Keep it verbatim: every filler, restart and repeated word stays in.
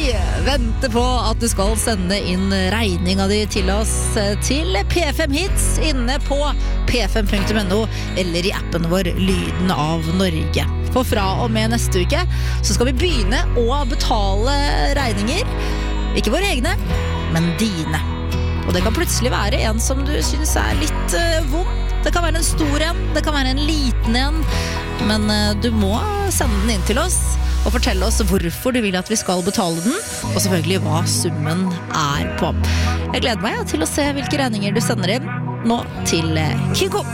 venter på at du skal sende inn regninga di til oss til P fem Hits inne på p fem punktum no eller i appen vår Lyden av Norge. For fra og med neste uke så skal vi begynne å betale regninger. Ikke våre egne, men dine. Og det kan plutselig være en som du synes er litt uh, vond. Det kan være en stor en, det kan være en liten en. Men uh, du må sende den inn til oss og fortelle oss hvorfor du vil at vi skal betale den, og selvfølgelig hva summen er på. Jeg gleder meg til å se hvilke regninger du sender inn nå til Kygo.